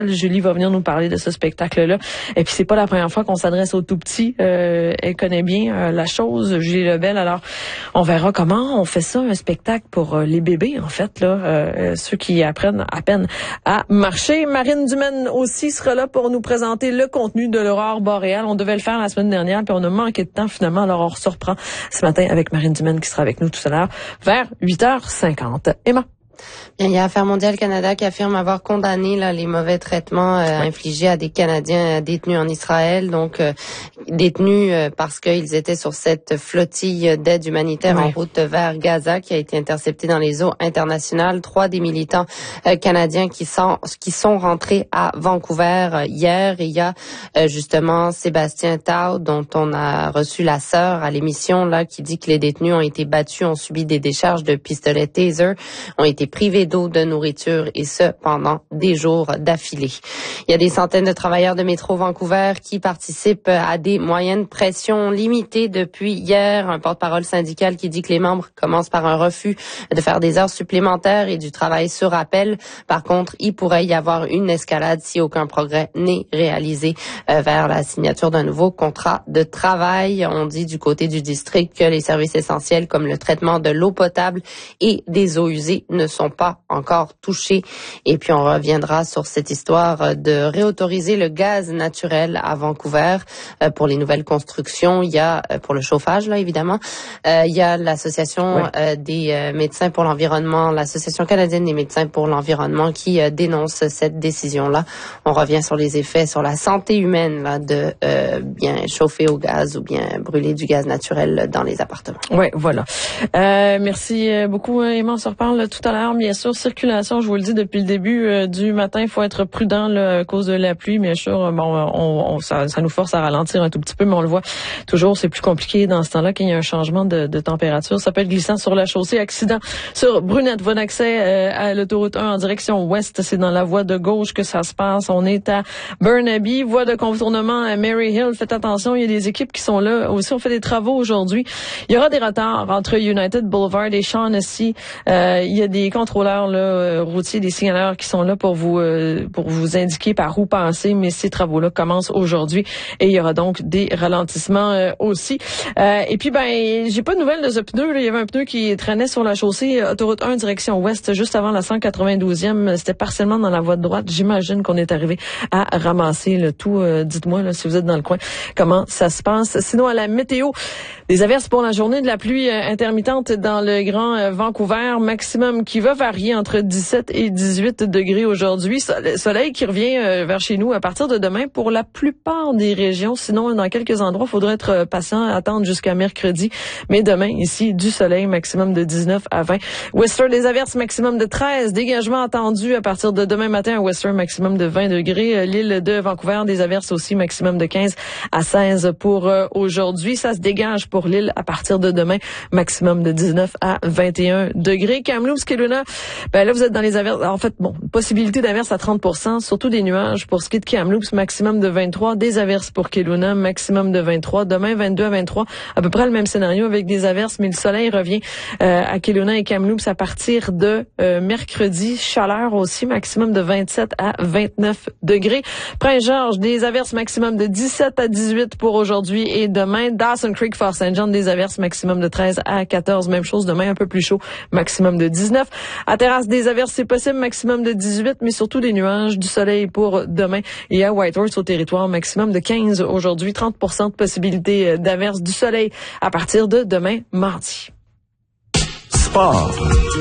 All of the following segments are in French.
Julie va venir nous parler de ce spectacle-là. Et puis, c'est pas la première fois qu'on s'adresse aux tout-petits. Elle connaît bien la chose, Julie Lebel. Alors, on verra comment on fait ça, un spectacle pour les bébés, en fait, là, ceux qui apprennent à peine à marcher. Marine Dumaine aussi sera là pour nous présenter le contenu de l'aurore boréale. On devait le faire la semaine dernière, puis on a manqué de temps, finalement. Alors, on se reprend ce matin avec Marine Dumaine qui sera avec nous tout à l'heure vers 8h50. Emma. Bien, il y a Affaires mondiales Canada qui affirme avoir condamné les mauvais traitements infligés à des Canadiens détenus en Israël, donc détenus parce qu'ils étaient sur cette flottille d'aide humanitaire en route vers Gaza qui a été interceptée dans les eaux internationales. 3 des militants canadiens qui sont rentrés à Vancouver hier. Et il y a justement Sébastien Tao, dont on a reçu la sœur à l'émission là, qui dit que les détenus ont été battus, ont subi des décharges de pistolets taser, ont été privés d'eau, de nourriture, et ce, pendant des jours d'affilée. Il y a des centaines de travailleurs de Métro Vancouver qui participent à des moyens de pression limitées depuis hier. Un porte-parole syndical qui dit que les membres commencent par un refus de faire des heures supplémentaires et du travail sur appel. Par contre, il pourrait y avoir une escalade si aucun progrès n'est réalisé vers la signature d'un nouveau contrat de travail. On dit du côté du district que les services essentiels comme le traitement de l'eau potable et des eaux usées ne sont pas encore touchés. Et puis on reviendra sur cette histoire de réautoriser le gaz naturel à Vancouver pour les nouvelles constructions. Il y a pour le chauffage là évidemment. Il y a l'association des médecins pour l'environnement, l'association canadienne des médecins pour l'environnement qui dénonce cette décision là. On revient sur les effets sur la santé humaine là de bien chauffer au gaz ou bien brûler du gaz naturel dans les appartements. Oui, voilà. Merci beaucoup Emma, on se reparle tout à l'heure. Bien sûr, circulation, je vous le dis depuis le début du matin, il faut être prudent là, à cause de la pluie. Bien sûr, bon, ça nous force à ralentir un tout petit peu, mais on le voit toujours, c'est plus compliqué dans ce temps-là qu'il y a un changement de température. Ça peut être glissant sur la chaussée. Accident sur Brunette, voie d'accès à l'autoroute 1 en direction ouest. C'est dans la voie de gauche que ça se passe. On est à Burnaby, voie de contournement à Mary Hill. Faites attention, il y a des équipes qui sont là. Aussi, on fait des travaux aujourd'hui. Il y aura des retards entre United Boulevard et Shaughnessy. Il y a des contrôleurs là, routiers, des signaleurs qui sont là pour vous indiquer par où passer, mais ces travaux-là commencent aujourd'hui et il y aura donc des ralentissements aussi. Et puis j'ai pas de nouvelles de ce pneu. Là. Il y avait un pneu qui traînait sur la chaussée autoroute 1 direction ouest juste avant la 192e. C'était partiellement dans la voie de droite. J'imagine qu'on est arrivé à ramasser le tout. Dites-moi là, si vous êtes dans le coin, comment ça se passe. Sinon, à la météo, des averses pour la journée, de la pluie intermittente dans le Grand Vancouver, maximum qui va varier entre 17 et 18 degrés aujourd'hui. Soleil qui revient vers chez nous à partir de demain pour la plupart des régions. Sinon, dans quelques endroits, il faudrait être patient, attendre jusqu'à mercredi. Mais demain, ici, du soleil, maximum de 19 à 20. Whistler, des averses, maximum de 13. Dégagement attendu à partir de demain matin à Whistler, maximum de 20 degrés. L'île de Vancouver, des averses aussi, maximum de 15 à 16 pour aujourd'hui. Ça se dégage pour l'île à partir de demain, maximum de 19 à 21 degrés. Kamloops, Kelowna, là, vous êtes dans les averses. En fait, possibilité d'averses à 30%, surtout des nuages pour ce qui est de Kamloops, maximum de 23. Des averses pour Kelowna, maximum de 23. Demain, 22 à 23. À peu près le même scénario avec des averses, mais le soleil revient à Kelowna et Kamloops à partir de mercredi. Chaleur aussi, maximum de 27 à 29 degrés. Prince-Georges, des averses maximum de 17 à 18 pour aujourd'hui et demain. Dawson Creek, Fort St. John, des averses maximum de 13 à 14. Même chose demain, un peu plus chaud, maximum de 19. À Terrasse, des averses, c'est possible, maximum de 18, mais surtout des nuages, du soleil pour demain. Et à Whitehorse, au territoire, maximum de 15 aujourd'hui, 30% de possibilité d'averses, du soleil à partir de demain, mardi. Sport.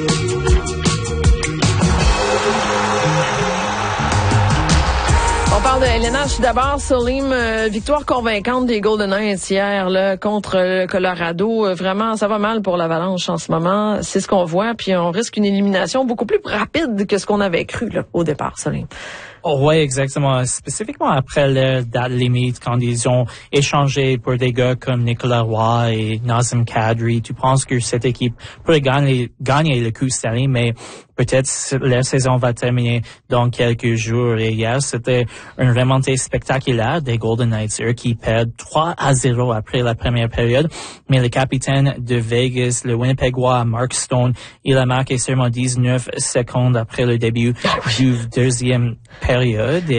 On parle de LNH d'abord, Salim. Victoire convaincante des Golden Knights hier là, contre le Colorado. Vraiment, ça va mal pour l'Avalanche en ce moment. C'est ce qu'on voit. Puis on risque une élimination beaucoup plus rapide que ce qu'on avait cru là, au départ, Salim. Oh, oui, exactement. Spécifiquement après la date limite, quand ils ont échangé pour des gars comme Nicolas Roy et Nazem Kadri, tu penses que cette équipe pourrait gagner le coup Stanley, mais peut-être la saison va terminer dans quelques jours. Et hier, c'était une remontée spectaculaire des Golden Knights, eux qui perdent 3-0 après la première période. Mais le capitaine de Vegas, le Winnipégois Mark Stone, il a marqué seulement 19 secondes après le début du deuxième période. période.